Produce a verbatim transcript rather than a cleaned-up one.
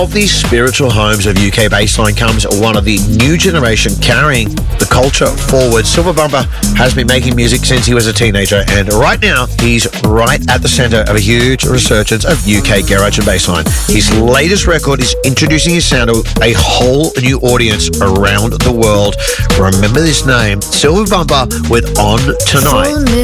Of these spiritual homes of U K bassline comes one of the new generation carrying the culture forward. Silver Bumper has been making music since he was a teenager, and right now he's right at the centre of a huge resurgence of U K garage and bassline. His latest record is introducing his sound to a whole new audience around the world. Remember this name, Silver Bumper with On Tonight.